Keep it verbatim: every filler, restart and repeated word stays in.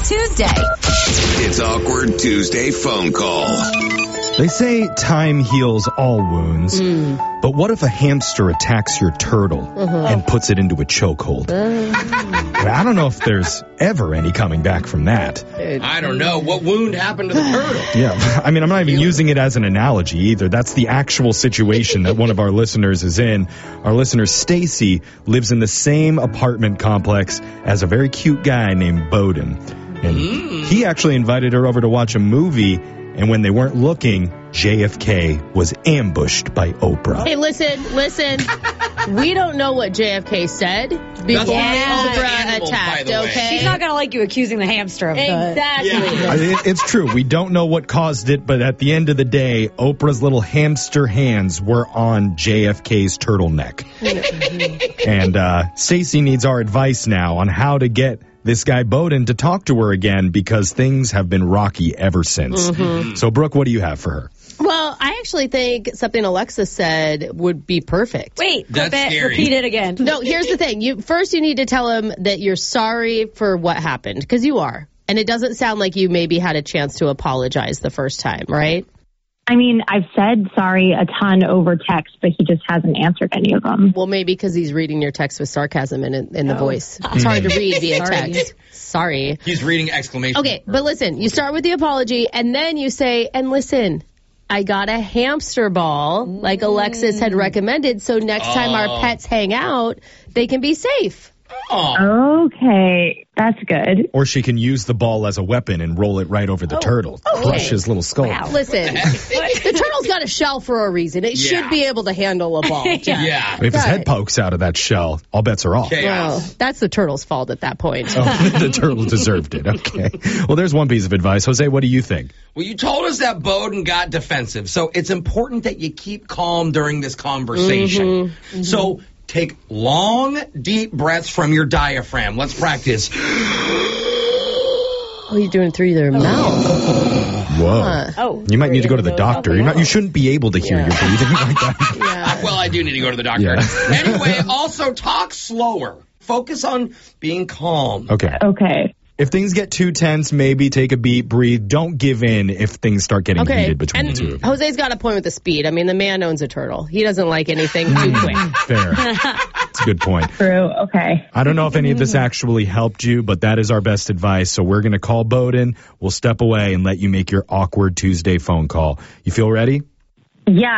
Tuesday. It's Awkward Tuesday phone call. They say time heals all wounds, Mm. but what if a hamster attacks your turtle Uh-huh. and puts it into a chokehold? Uh. I don't know if there's ever any coming back from that. I don't know. What wound happened to the turtle? Yeah, I mean, I'm not even using it as an analogy either. That's the actual situation that one of our listeners is in. Our listener, Stacy, lives in the same apartment complex as a very cute guy named Bowden. And Mm. he actually invited her over to watch a movie, and when they weren't looking, J F K was ambushed by Oprah. Hey, listen, listen. We don't know what J F K said before Yeah. Oprah Animals, by attacked, the way. okay? She's not going to like you accusing the hamster of the... Exactly. Yeah. I mean, it- it's true. We don't know what caused it, but at the end of the day, Oprah's little hamster hands were on J F K's turtleneck. And uh, Stacey needs our advice now on how to get this guy Bowden to talk to her again because things have been rocky ever since. So, Brooke, what do you have for her? Well, I actually think something Alexa said would be perfect. Wait, That's clip it, scary. repeat it again. No, here's the thing. You first you need to tell him that you're sorry for what happened, because you are. And it doesn't sound like you maybe had a chance to apologize the first time, right? I mean, I've said sorry a ton over text, but he just hasn't answered any of them. Well, maybe because he's reading your text with sarcasm in, in the voice. It's hard to read via Sorry. text. Sorry. He's reading exclamation. Okay, but listen, you start with the apology, and then you say, and listen, I got a hamster ball, like Alexis had recommended, so next time our pets hang out, they can be safe. Okay, that's good. Or she can use the ball as a weapon and roll it right over the turtle, crush his little skull. Wow. Listen, the turtle's got a shell for a reason. It Yeah. should be able to handle a ball. Jack. Yeah. If his Right. head pokes out of that shell, all bets are off. Chaos. Well, that's the turtle's fault at that point. Oh, the turtle deserved it. Okay. Well, there's one piece of advice. Jose, what do you think? Well, you told us that Bowden got defensive, so it's important that you keep calm during this conversation. So take long, deep breaths from your diaphragm. Let's practice. Oh, you're doing it through their mouth. Whoa. Oh, You might need to go to the doctor. You're not, you shouldn't be able to hear Yeah. your breathing like that. Yeah. Well, I do need to go to the doctor. Yeah. Anyway, also talk slower. Focus on being calm. Okay. Okay. If things get too tense, maybe take a beat, breathe. Don't give in if things start getting Okay. heated between And the two of you. Jose's got a point with the speed. I mean, the man owns a turtle. He doesn't like anything too quick. Fair. That's a good point. True. Okay. I don't know if any of this actually helped you, but that is our best advice. So we're going to call Bowden. We'll step away and let you make your awkward Tuesday phone call. You feel ready? Yeah.